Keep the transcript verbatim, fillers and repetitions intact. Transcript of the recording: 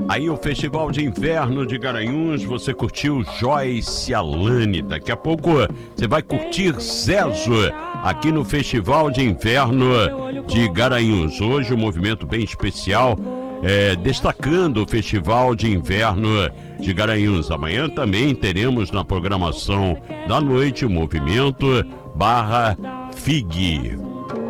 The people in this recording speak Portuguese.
Aí o Festival de Inverno de Garanhuns, você curtiu Joyce Alane. Daqui a pouco você vai curtir Zezo aqui no Festival de Inverno de Garanhuns. Hoje um movimento bem especial, é, destacando o Festival de Inverno de Garanhuns. Amanhã também teremos na programação da noite o movimento Barra F I G.